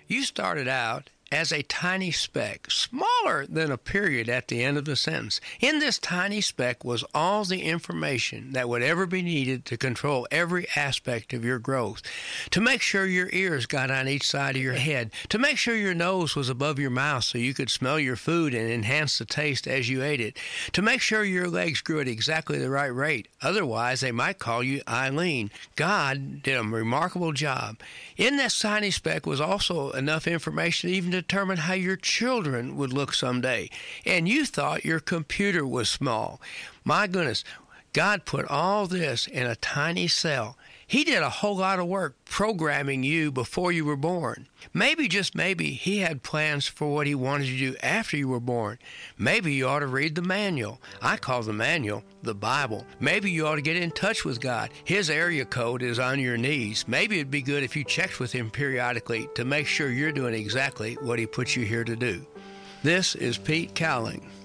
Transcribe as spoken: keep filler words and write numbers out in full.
You started out as a tiny speck, smaller than a period at the end of the sentence. In this tiny speck was all the information that would ever be needed to control every aspect of your growth, to make sure your ears got on each side of your head, to make sure your nose was above your mouth so you could smell your food and enhance the taste as you ate it, to make sure your legs grew at exactly the right rate. Otherwise, they might call you Eileen. God did a remarkable job. In that tiny speck was also enough information even to determine how your children would look someday. And you thought your computer was small. My goodness, God put all this in a tiny cell. He did a whole lot of work programming you before you were born. Maybe, just maybe, he had plans for what he wanted you to do after you were born. Maybe you ought to read the manual. I call the manual the Bible. Maybe you ought to get in touch with God. His area code is on your knees. Maybe it'd be good if you checked with him periodically to make sure you're doing exactly what he put you here to do. This is Pete Cowling.